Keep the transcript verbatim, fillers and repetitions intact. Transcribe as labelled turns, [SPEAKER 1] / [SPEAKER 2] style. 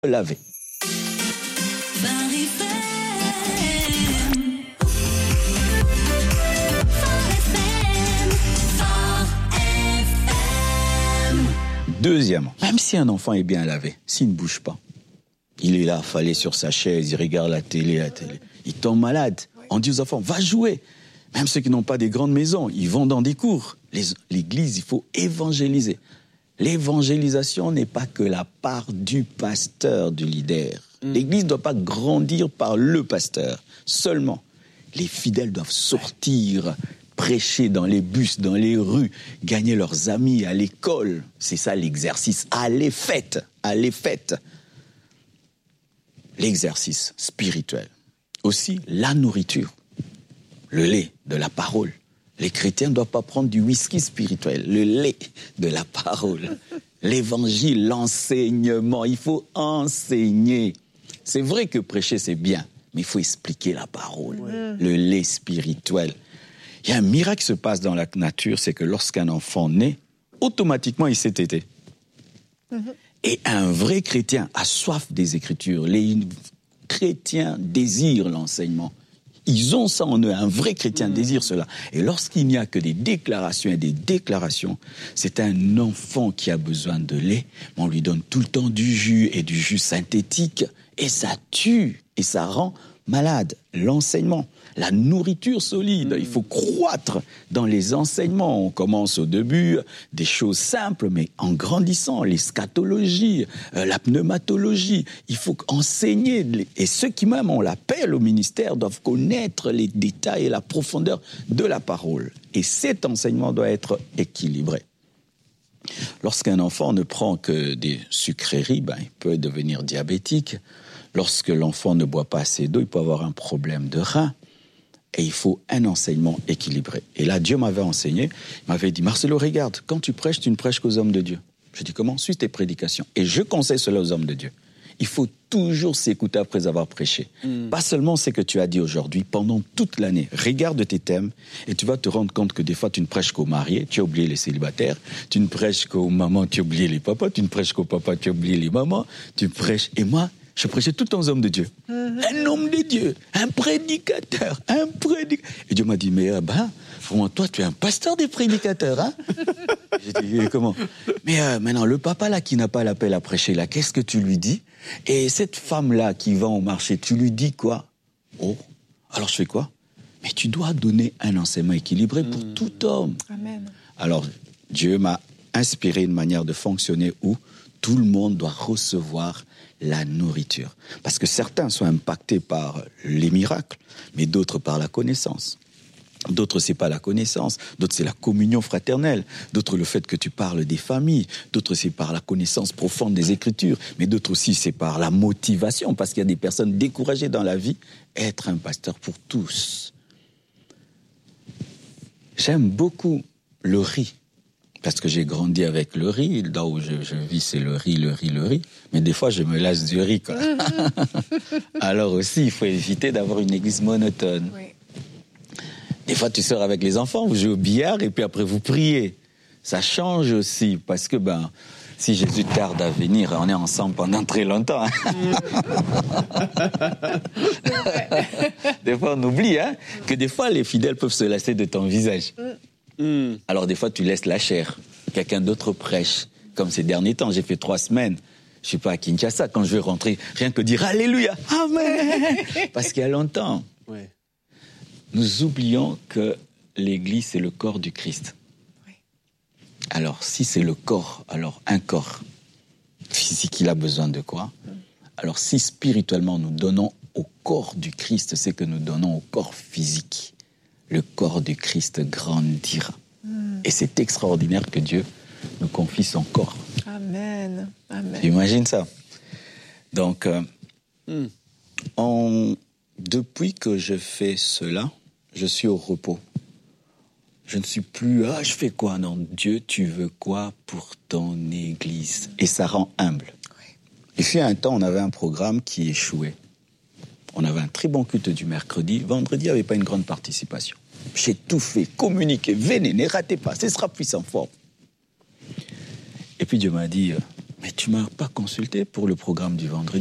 [SPEAKER 1] laver. Deuxièmement, même si un enfant est bien lavé, s'il ne bouge pas, il est là, affalé sur sa chaise, il regarde la télé, la télé, il tombe malade. On dit aux enfants, va jouer. Même ceux qui n'ont pas des grandes maisons, ils vont dans des cours. Les, l'église, il faut évangéliser. L'évangélisation n'est pas que la part du pasteur, du leader. Mmh. L'église ne doit pas grandir par le pasteur seulement. Les fidèles doivent sortir, prêcher dans les bus, dans les rues, gagner leurs amis à l'école. C'est ça l'exercice. Allez, faites, allez, faites. L'exercice spirituel. Aussi, la nourriture, le lait de la parole. Les chrétiens ne doivent pas prendre du whisky spirituel, le lait de la parole. L'évangile, l'enseignement, il faut enseigner. C'est vrai que prêcher, c'est bien, mais il faut expliquer la parole, ouais. Le lait spirituel. Il y a un miracle qui se passe dans la nature, c'est que lorsqu'un enfant naît, automatiquement, il s'est tété. Mm-hmm. Et un vrai chrétien a soif des Écritures. Les chrétiens désirent l'enseignement. Ils ont ça en eux. Un vrai chrétien mmh. désire cela. Et lorsqu'il n'y a que des déclarations et des déclarations, c'est un enfant qui a besoin de lait. On lui donne tout le temps du jus et du jus synthétique. Et ça tue et ça rend malade. L'enseignement, la nourriture solide. Mmh. Il faut croître dans les enseignements. On commence au début des choses simples, mais en grandissant, l'eschatologie, euh, la pneumatologie. Il faut enseigner. Et ceux qui même ont l'appel au ministère doivent connaître les détails et la profondeur de la parole. Et cet enseignement doit être équilibré. Lorsqu'un enfant ne prend que des sucreries, ben, il peut devenir diabétique. Lorsque l'enfant ne boit pas assez d'eau, il peut avoir un problème de rein. Et il faut un enseignement équilibré. Et là, Dieu m'avait enseigné, il m'avait dit, Marcelo, regarde, quand tu prêches, tu ne prêches qu'aux hommes de Dieu. Je dis, comment? Suis tes prédications. Et je conseille cela aux hommes de Dieu. Il faut toujours s'écouter après avoir prêché. Mm. Pas seulement ce que tu as dit aujourd'hui, pendant toute l'année. Regarde tes thèmes et tu vas te rendre compte que des fois, tu ne prêches qu'aux mariés, tu as oublié les célibataires. Tu ne prêches qu'aux mamans, tu as oublié les papas. Tu ne prêches qu'aux papas, tu as oublié les mamans. Tu prêches... Et moi, je prêchais tout le temps aux hommes de Dieu. Mm-hmm. Un homme de Dieu, un prédicateur, un prédicateur. Et Dieu m'a dit, mais euh, ben, vraiment, toi, tu es un pasteur des prédicateurs, hein? J'ai dit, comment? Mais euh, maintenant, le papa là qui n'a pas l'appel à prêcher là, qu'est-ce que tu lui dis? Et cette femme-là qui va au marché, tu lui dis quoi? Oh, alors je fais quoi? Mais tu dois donner un enseignement équilibré pour mmh. tout homme. Amen. Alors, Dieu m'a inspiré une manière de fonctionner où tout le monde doit recevoir la nourriture. Parce que certains sont impactés par les miracles, mais d'autres par la connaissance. D'autres, c'est pas la connaissance. D'autres, c'est la communion fraternelle. D'autres, le fait que tu parles des familles. D'autres, c'est par la connaissance profonde des Écritures. Mais d'autres aussi, c'est par la motivation. Parce qu'il y a des personnes découragées dans la vie. Être un pasteur pour tous. J'aime beaucoup le riz. Parce que j'ai grandi avec le riz. Là où je, je vis, c'est le riz, le riz, le riz. Mais des fois, je me lasse du riz, quoi. Alors aussi, il faut éviter d'avoir une église monotone. Oui. Des fois, tu sors avec les enfants, vous jouez au billard et puis après, vous priez. Ça change aussi parce que, ben, si Jésus tarde à venir, on est ensemble pendant très longtemps. Des fois, on oublie hein, que des fois, les fidèles peuvent se lasser de ton visage. Mm. Alors, des fois, tu laisses la chair. Quelqu'un d'autre prêche. Comme ces derniers temps, j'ai fait trois semaines. Je suis pas à Kinshasa. Quand je vais rentrer, rien que dire Alléluia, Amen. Parce qu'il y a longtemps. Ouais. Nous oublions que l'Église, c'est le corps du Christ. Oui. Alors, si c'est le corps, alors un corps physique, il a besoin de quoi? Mm. Alors, si spirituellement nous donnons au corps du Christ, c'est que nous donnons au corps physique. Le corps du Christ grandira. Mm. Et c'est extraordinaire que Dieu nous confie son corps.
[SPEAKER 2] Amen. Amen.
[SPEAKER 1] Imagine ça. Donc, euh, mm. on, depuis que je fais cela, je suis au repos. Je ne suis plus, ah, je fais quoi? Non, Dieu, tu veux quoi pour ton Église? Et ça rend humble. Oui. Et puis, à un temps, on avait un programme qui échouait. On avait un très bon culte du mercredi. Vendredi, il n'y avait pas une grande participation. J'ai tout fait, communiqué, venez, ne ratez pas, ce sera puissant, fort. Et puis Dieu m'a dit, Mais tu m'as pas consulté pour le programme du vendredi.